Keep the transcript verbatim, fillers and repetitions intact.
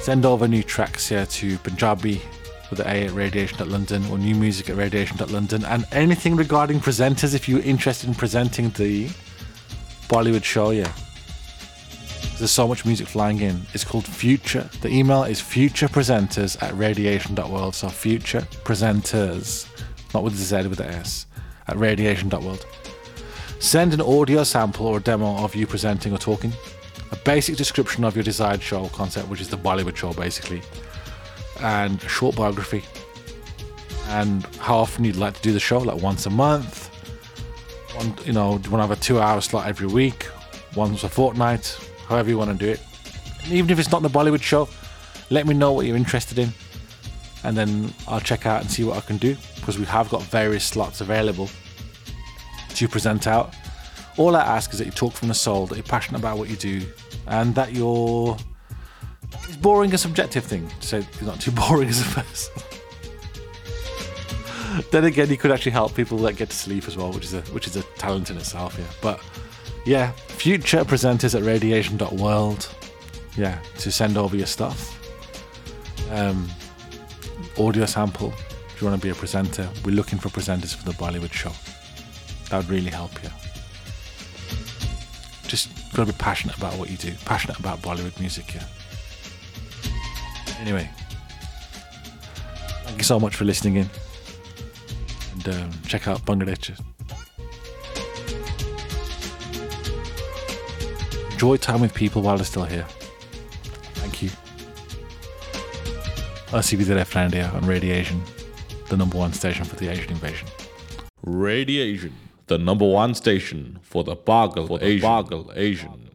Send over new tracks here to Punjabi with the A at radiation dot london or new music at radiation dot london, and anything regarding presenters if you're interested in presenting the Bollywood show, yeah. There's so much music flying in. It's called Future. The email is futurepresenters at radiation dot world. So future presenters, not with the Z, with the S, at radiation dot world. Send an audio sample or demo of you presenting or talking. A basic description of your desired show concept, which is the Bollywood show basically. And a short biography. And how often you'd like to do the show, like once a month. One, you know, do you want to have a two hour slot every week? Once a fortnight? However you want to do it. And even if it's not the Bollywood show, let me know what you're interested in. And then I'll check out and see what I can do. Because we have got various slots available to present out. All I ask is that you talk from the soul, that you're passionate about what you do, and that you're... It's boring a subjective thing to say you're not too boring as a person. Then again, you could actually help people that get to sleep as well, which is a which is a talent in itself, yeah. But yeah, future presenters at radiation dot world, yeah, to send over your stuff. Um, audio sample, if you want to be a presenter. We're looking for presenters for the Bollywood show. That would really help you. Just got to be passionate about what you do, passionate about Bollywood music, yeah. Anyway, thank you so much for listening in, and um, check out Bangladesh. Enjoy time with people while they're still here. Thank you. I'll see you there, friend, here on Radiation, the number one station for the Asian invasion. Radiation, the number one station for the Bagal Asian. Bagal Asian.